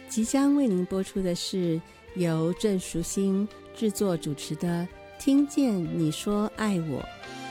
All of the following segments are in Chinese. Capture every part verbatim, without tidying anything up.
即将为您播出的是由郑淑馨制作主持的《听见你说爱我》。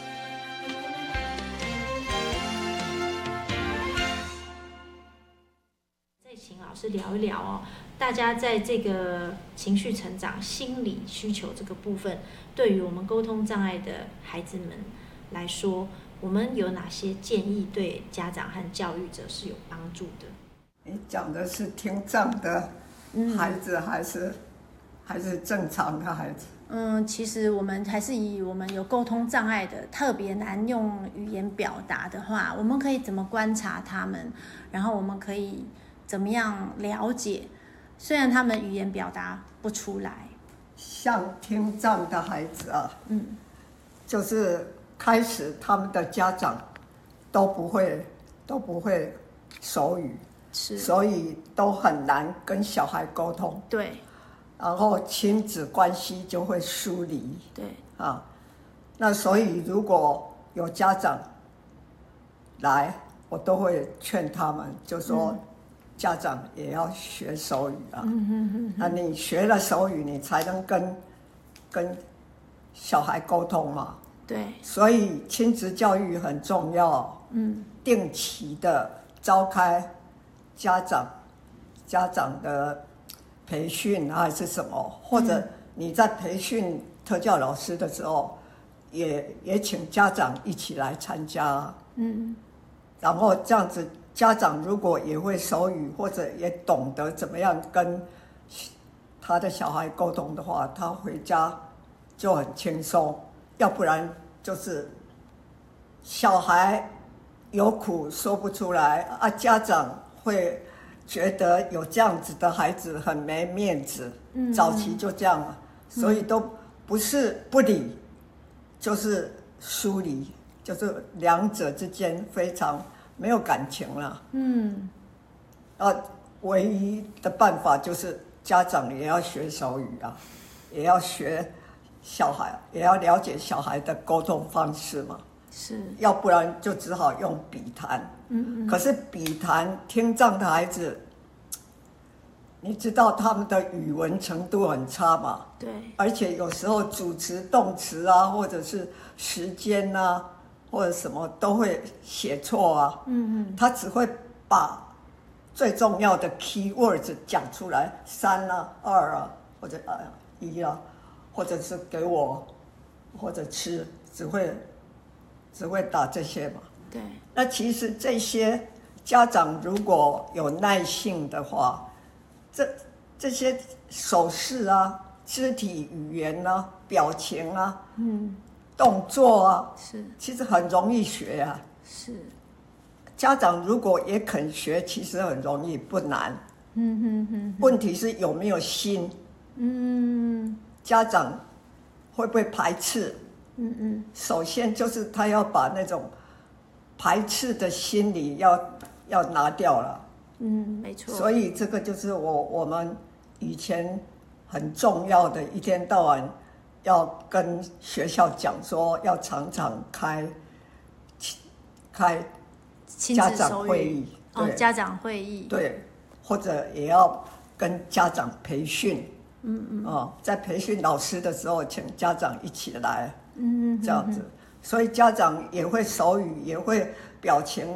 再请老师聊一聊哦，大家在这个情绪成长、心理需求这个部分，对于我们沟通障碍的孩子们来说，我们有哪些建议对家长和教育者是有帮助的？ 你讲的是听障的孩子还是、嗯、还是正常的孩子？ 嗯，其实我们还是以我们有沟通障碍的特别难用语言表达的话，我们可以怎么观察他们，然后我们可以怎么样了解，虽然他们语言表达不出来。 像听障的孩子啊， 嗯， 就是开始他们的家长都不会都不会手语， 是， 所以都很难跟小孩沟通。 对， 然后亲子关系就会疏离。 对啊，那所以如果有家长来，我都会劝他们，就说家长也要学手语啊。 嗯哼哼哼， 那你学了手语，你才能跟跟小孩沟通嘛。 对， 所以亲子教育很重要。 嗯， 定期的召开家长家长的培训还是什么，或者你在培训特教老师的时候，也也请家长一起来参加。 嗯， 然后这样子，家长如果也会手语，或者也懂得怎么样跟他的小孩沟通的话，他回家就很轻松。要不然就是小孩有苦说不出来啊，家长会觉得有这样子的孩子很没面子。嗯，早期就这样了，所以都不是不理，就是疏离，就是两者之间非常没有感情了。 嗯， 啊，唯一的办法就是家长也要学手语啊，也要学小孩，也要了解小孩的沟通方式嘛。 是， 要不然就只好用笔谈。 嗯嗯。 可是笔谈听障的孩子，你知道他们的语文程度很差嘛？ 对。 而且有时候主词、动词啊，或者是时间啊，或者什么都会写错啊。 嗯嗯。 他只会把最重要的 key words 讲出来，三啊、二啊，或者啊一啊，或者是给我，或者吃，只会只会打这些嘛。 对。 那其实这些家长如果有耐性的话，这这些手势啊、肢体语言啊、表情啊、 嗯、 动作啊， 是， 其实很容易学啊。 是。 家长如果也肯学，其实很容易，不难。 嗯哼哼。 问题是有没有心？ 嗯。 家长会不会排斥？ 嗯嗯。 首先就是他要把那种排斥的心理要要拿掉了。 嗯，没错。 所以这个就是我我们以前很重要的，一天到晚要跟学校讲说，要常常开开家长会议。 哦，家长会议。 对，或者也要跟家长培训。 嗯嗯。 哦，在培训老师的时候，请家长一起来。 嗯， 这样子，所以家长也会手语，也会表情